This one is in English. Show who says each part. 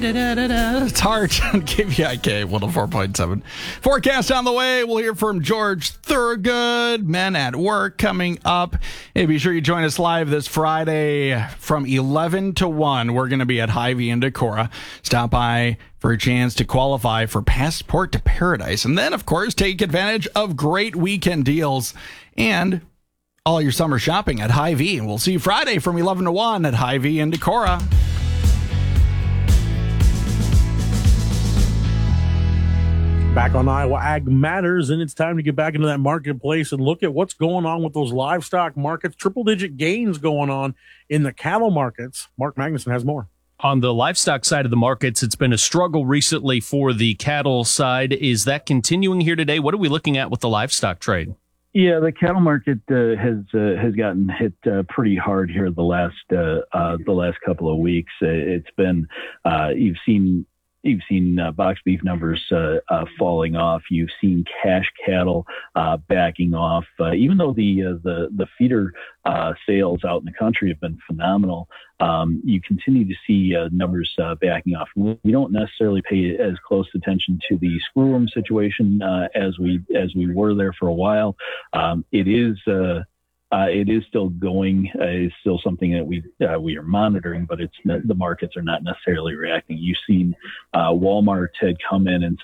Speaker 1: It's hard on KVIK 104.7. Forecast on the way. We'll hear from George Thorogood, Men at Work, coming up. Hey, be sure you join us live this Friday from 11 to 1. We're going to be at Hy-Vee in Decorah. Stop by for a chance to qualify for Passport to Paradise. And then, of course, take advantage of great weekend deals and all your summer shopping at Hy-Vee. And we'll see you Friday from 11 to 1 at Hy-Vee in Decorah.
Speaker 2: Back on Iowa Ag Matters, and it's time to get back into that marketplace and look at what's going on with those livestock markets. Triple-digit gains going on in the cattle markets. Mark Magnuson has more.
Speaker 3: On the livestock side of the markets, it's been a struggle recently for the cattle side. Is that continuing here today? What are we looking at with the livestock trade?
Speaker 4: Yeah, the cattle market has gotten hit pretty hard here the last couple of weeks. It's been You've seen box beef numbers falling off. You've seen cash cattle backing off. Even though the feeder sales out in the country have been phenomenal, you continue to see numbers backing off. We don't necessarily pay as close attention to the schoolroom situation as we were there for a while. It is still going. It's still something that we are monitoring, but the markets are not necessarily reacting. You've seen Walmart had come in and